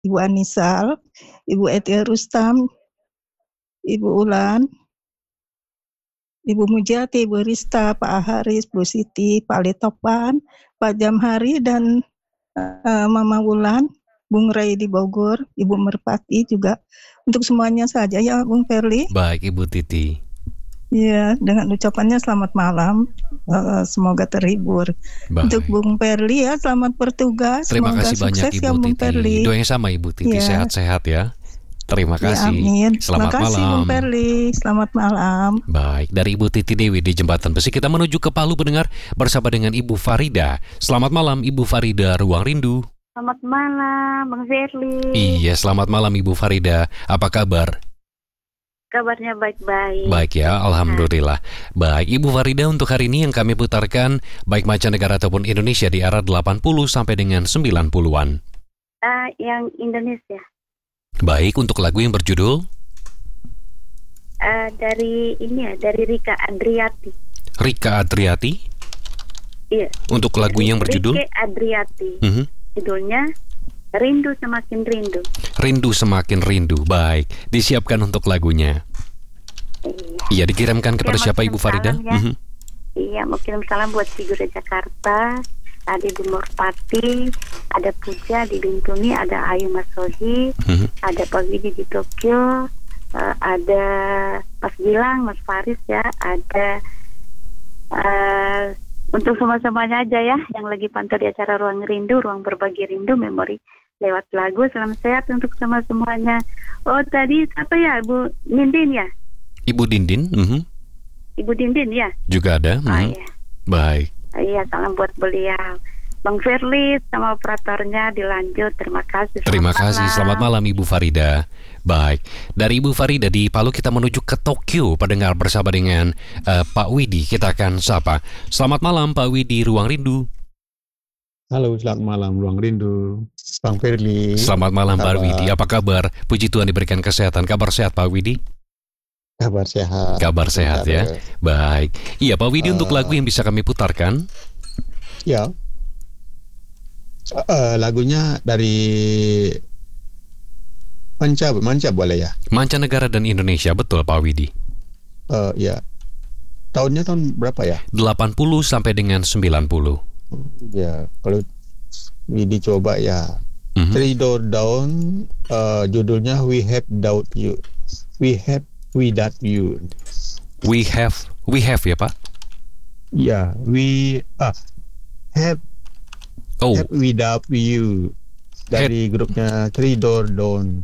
Ibu Anisal, Ibu Etia Rustam, Ibu Ulan, Ibu Mujati, Ibu Rista, Pak Haris, Bu Siti, Pak Letopan, Pak Jamhari, dan Mama Wulan, Bung Ray di Bogor, Ibu Merpati juga. Untuk semuanya saja ya Bung Ferli. Baik Ibu Titi. Ya, dengan ucapannya selamat malam, semoga terhibur. Baik. Untuk Bung Ferli ya, selamat bertugas. Terima semoga kasih banyak sukses Ibu ya, Bung Titi. Ferli. Doa yang sama Ibu Titi, Ya. sehat-sehat ya. Terima Ya, kasih. amin. Selamat Terima kasih malam. Bung Ferli. Selamat malam. Baik, dari Ibu Titi Dewi di Jembatan Besi kita menuju ke Palu pendengar bersama dengan Ibu Farida. Selamat malam Ibu Farida, Ruang Rindu. Selamat malam Bang Ferli. Iya, selamat malam Ibu Farida. Apa kabar? Kabarnya baik-baik. Baik ya, Alhamdulillah. Baik, Ibu Farida, untuk hari ini yang kami putarkan baik mancanegara ataupun Indonesia di era 80 sampai dengan 90-an. Yang Indonesia. Baik, untuk lagu yang berjudul dari Rika Adriati. Rika Adriati. Iya. Untuk lagu yang berjudul Rika Adriati. Judulnya Rindu Semakin Rindu. Rindu Semakin Rindu. Baik, disiapkan untuk lagunya. Iya, dikirimkan kepada siapa Ibu Farida? Ya. Iya, mau kirim salam buat Figura Jakarta, ada Ibu Merpati, ada Puja di Bintuni, ada Ayu Masohi, ada Pak Widi di Tokyo, ada Mas Gilang, Mas Faris ya, ada untuk semuanya aja ya yang lagi pantau di acara Ruang Rindu, Ruang Berbagi Rindu, Memori lewat lagu. Salam sehat untuk semuanya. Oh, tadi apa ya, Bu Nindin ya? Ibu Dindin. Ibu Dindin ya? Juga ada. Iya. Baik. Iya, salam buat beliau. Bang Ferli sama operatornya dilanjut. Terima kasih. Terima kasih. Selamat malam Ibu Farida. Baik, dari Ibu Farida di Palu kita menuju ke Tokyo. Pendengar bersama dengan Pak Widi. Kita akan sapa. Selamat malam Pak Widi, Ruang Rindu. Halo, selamat malam Ruang Rindu, Bang Ferli. Selamat malam Pak Widi. Apa kabar? Puji Tuhan diberikan kesehatan. Kabar sehat Pak Widi? Kabar sehat. Kabar sehat ya. Baik. Iya Pak Widi, untuk lagu yang bisa kami putarkan. Ya. Lagunya dari Manca boleh ya? Mancanegara dan Indonesia, betul Pak Widi. Ya. Tahunnya tahun berapa ya? 80 sampai dengan 90. Ya, kalau Widi coba ya. Three Door Down, judulnya We Have Without You. We Have Without You. We have ya Pak? Ya, we have Without You. Dari grupnya Three Doors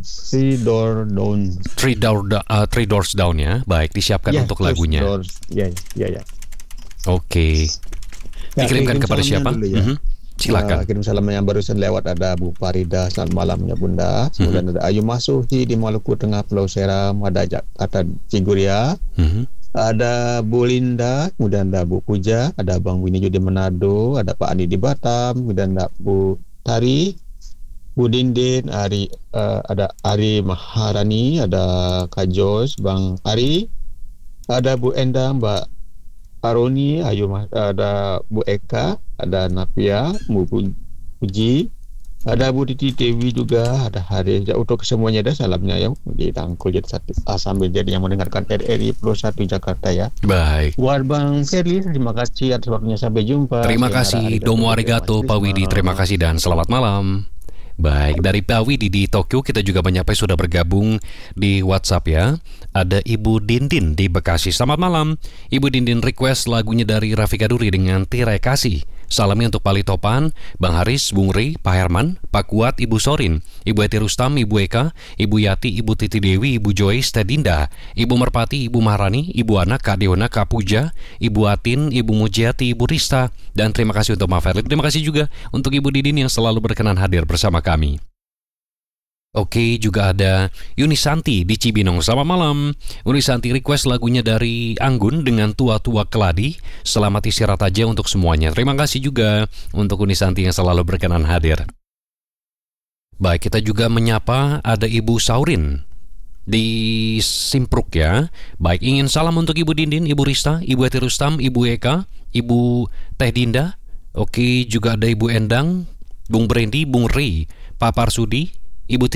Down ya. Baik, disiapkan untuk lagunya. Ya. Oke. Dikirimkan kepada siapa? Silakan. Kirim salam yang barusan lewat ada Bu Farida, selamat malam ya Bunda. Kemudian ada Ayu Masuhi di Maluku Tengah Pulau Seram, ada Jakarta Ciguria. Ada Bu Linda, kemudian ada Bu Puja, ada Bang Wini di Manado, ada Pak Andi di Batam, kemudian ada Bu Tari, Bu Dindin, ada Ari Maharani, ada Kak Jos, Bang Ari, ada Bu Endang, Mbak Aroni, ada Bu Eka, ada Napia, Bu Puji, ada Bu Titi Dewi juga, ada Haris. Untuk semuanya ada salamnya ya dirangkul jadi satu sambil jadi yang mendengarkan RRI Plus 1 Jakarta ya. Baik. Buat Bang Ferli, terima kasih atas waktunya, sampai jumpa. Terima kasih, domo arigato Pak Widi, terima kasih dan selamat malam. Baik, dari Pak Widi di Tokyo kita juga menyapa sudah bergabung di WhatsApp ya. Ada Ibu Dindin di Bekasi. Selamat malam. Ibu Dindin request lagunya dari Rafika Duri dengan Tirai Kasih. Salamnya untuk Pak Litopan, Bang Haris, Bung Ri, Pak Herman, Pak Kuat, Ibu Sorin, Ibu Eti Rustam, Ibu Eka, Ibu Yati, Ibu Titi Dewi, Ibu Joyce, Teh Dinda, Ibu Merpati, Ibu Maharani, Ibu Ana, Kak Deona, Kak Puja, Ibu Atin, Ibu Mujiati, Ibu Rista, dan terima kasih untuk Mas Ferli. Terima kasih juga untuk Ibu Didin yang selalu berkenan hadir bersama kami. Oke, juga ada Yunisanti di Cibinong. Selamat malam. Yunisanti request lagunya dari Anggun dengan Tua-Tua Keladi. Selamat istirahat aja untuk semuanya. Terima kasih juga untuk Yunisanti yang selalu berkenan hadir. Baik, kita juga menyapa ada Ibu Saurin di Simpruk ya. Baik, ingin salam untuk Ibu Dindin, Ibu Rista, Ibu Eti Rustam, Ibu Eka, Ibu Teh Dinda. Oke, juga ada Ibu Endang, Bung Brendi, Bung Ri, Pak Parsudi, Ibu